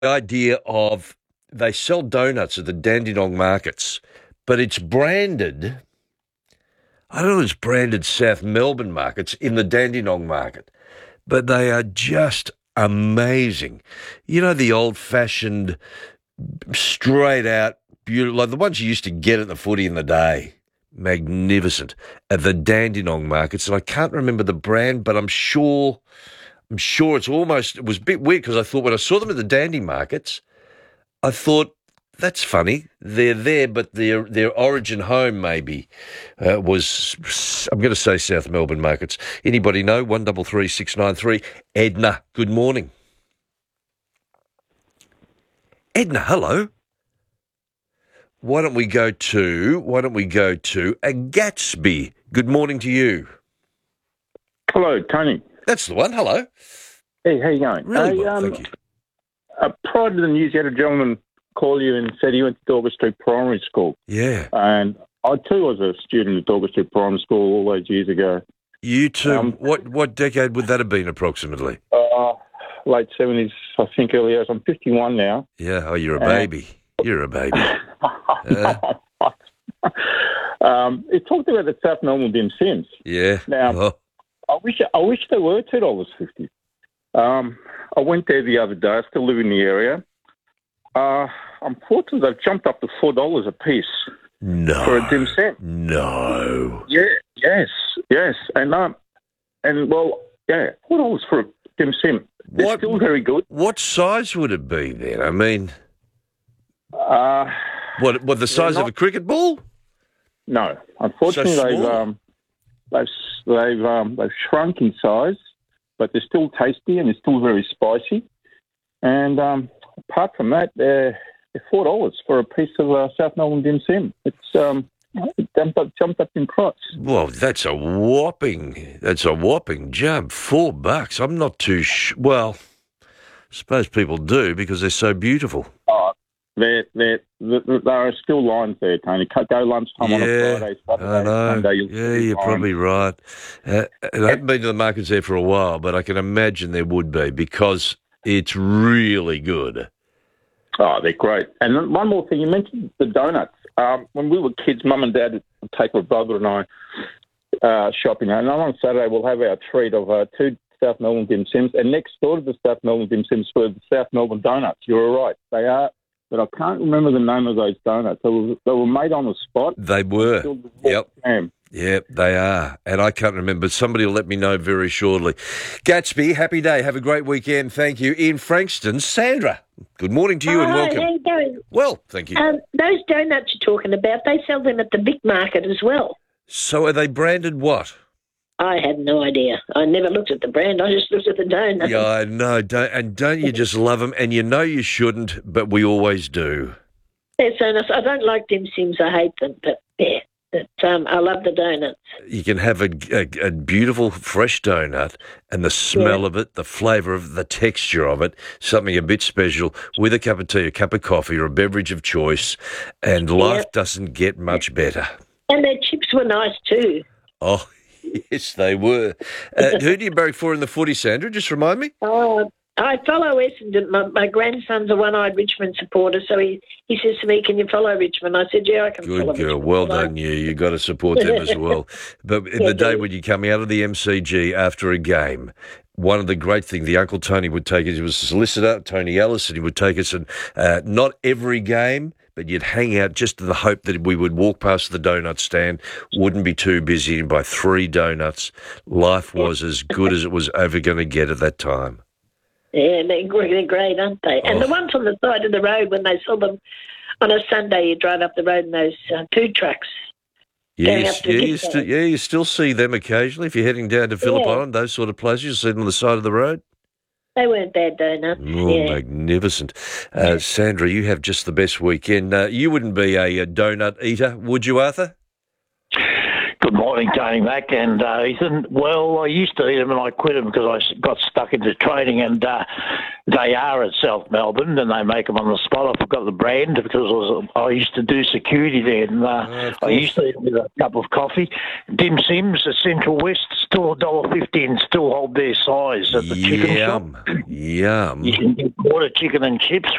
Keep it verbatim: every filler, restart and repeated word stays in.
idea of they sell donuts at the Dandenong markets, but it's branded. I don't know if it's branded South Melbourne markets in the Dandenong market, but they are just amazing. You know, the old-fashioned, straight-out, beautiful, like the ones you used to get at the footy in the day. Magnificent. At the Dandenong markets, and I can't remember the brand, but I'm sure, I'm sure it's almost, it was a bit weird because I thought when I saw them at the Dandy markets, I thought, that's funny. They're there, but their their origin home maybe uh, was, I'm going to say South Melbourne markets. Anybody know? one double three six nine three. Edna, good morning. Edna, hello. Why don't we go to, why don't we go to a Gatsby? Good morning to you. Hello, Tony. That's the one. Hello. Hey, how you going? Really Hey, well, um, thank you. Uh, prior to the news, you had a gentleman call you and said he went to Dorset Street Primary School. Yeah. And I, too, was a student at Dorset Street Primary School all those years ago. You too. Um, what what decade would that have been approximately? Uh, late seventies, I think, early years. I'm fifty-one now. Yeah. Oh, you're a Uh, baby. You're a baby. Uh, um, it talked about the South Melbourne Dim Sims. yeah. Now, Oh, I wish I wish they were two dollars fifty. Um, I went there the other day. I still live in the area. Uh, unfortunately, they've jumped up to four dollars a piece no. for a dim sum. No. Yeah, yes, yes, and um, and well, yeah, four dollars for a dim sum. They're What- still very good. What size would it be then? I mean, Uh, what what the size of not- a cricket ball? no, unfortunately, So they've small. um, they've they've um, they've shrunk in size, but they're still tasty and they're still very spicy. And um, apart from that, they're, they're four dollars for a piece of uh, South Melbourne dim sum. It's um, it jumped up, jumped up in price. Well, that's a whopping. That's a whopping jump. Four bucks. I'm not too sh- well. I suppose people do because they're so beautiful. Oh, they're, they're, there there are still lines there, Tony. Go lunchtime on a Yeah, Friday, I Saturday, know. Sunday. You'll Yeah, see you're lines. probably right. Uh, and I haven't been to the markets there for a while, but I can imagine there would be because it's really good. Oh, they're great. And then one more thing, you mentioned the donuts. Um, when we were kids, Mum and Dad would take my brother and I uh, shopping, and on Saturday we'll have our treat of uh, two South Melbourne dim sims, and next door to the South Melbourne dim sims were the South Melbourne donuts. You're right, they are, but I can't remember the name of those donuts. They were, they were made on the spot. They were. Still the Yep. same. Yep, they are. And I can't remember. Somebody will let me know very shortly. Gatsby, happy day. Have a great weekend. Thank you. In Frankston, Sandra. Good morning to you and Hi, welcome. how you going? Well, thank you. Um, those donuts you're talking about, they sell them at the Vic Market as well. So are they branded what? I had no idea. I never looked at the brand. I just looked at the donut. Yeah, I know. Don't, and don't you just love them? And you know you shouldn't, but we always do. They're so nice. I don't like dim sims. I hate them. But yeah, but, um, I love the donuts. You can have a, a, a beautiful fresh donut and the smell Yeah. of it, the flavour of the texture of it, something a bit special with a cup of tea, a cup of coffee or a beverage of choice, and life Yeah. doesn't get much better. And their chips were nice too. Oh, yes, they were. Uh, who do you barrack for in the footy, Sandra? Just remind me. Oh, I follow Essendon. My, my grandson's a one-eyed Richmond supporter, so he, he says to me, "Can you follow Richmond?" I said, "Yeah, I can follow Good girl. Richmond." Well So- done, you. You've got to support them as well. But in Yeah, the day do. when you come out of the M C G after a game, one of the great things, the Uncle Tony would take us, he was a solicitor, Tony Ellis, and he would take us, and uh, not every game, but you'd hang out just in the hope that we would walk past the donut stand, wouldn't be too busy, and buy three donuts. Life was as good as it was ever going to get at that time. Yeah, they're, gr- they're great, aren't they? And Oh. the ones on the side of the road, when they sell them on a Sunday, you drive up the road in those uh, food trucks. Going Yes, up to yeah, the you depot. still, yeah, you still see them occasionally. If you're heading down to Phillip Yeah. Island, those sort of places, you see them on the side of the road. They weren't bad donuts. Oh, yeah. magnificent. Uh, Sandra, you have just the best weekend. Uh, you wouldn't be a, a donut eater, would you, Arthur? Good morning. morning, Tony Mac and uh, Ethan. Well, I used to eat them and I quit them because I s- got stuck into training, and uh, they are at South Melbourne and they make them on the spot. I forgot the brand because I, was, I used to do security there, and uh, Oh, of I used to eat them with a cup of coffee. Dim Sims at Central West, still one dollar fifty and still hold their size at the chicken shop. Yum. Yum. You can get quarter chicken and chips